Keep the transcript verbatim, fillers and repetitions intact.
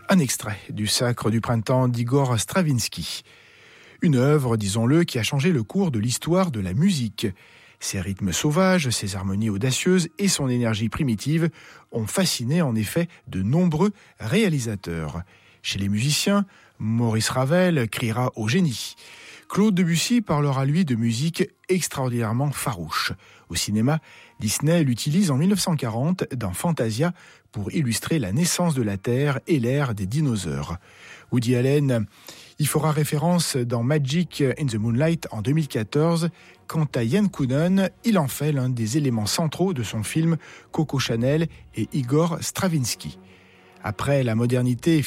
Un extrait du Sacre du printemps d'Igor Stravinsky. Une œuvre, disons-le, qui a changé le cours de l'histoire de la musique. Ses rythmes sauvages, ses harmonies audacieuses et son énergie primitive ont fasciné en effet de nombreux réalisateurs. Chez les musiciens, Maurice Ravel criera au génie. Claude Debussy parlera lui de musique extraordinairement farouche. Au cinéma, Disney l'utilise en dix-neuf cent quarante dans Fantasia pour illustrer la naissance de la Terre et l'ère des dinosaures. Woody Allen y fera référence dans Magic in the Moonlight en deux mille quatorze. Quant à Yann Kounen, il en fait l'un des éléments centraux de son film Coco Chanel et Igor Stravinsky. Après la modernité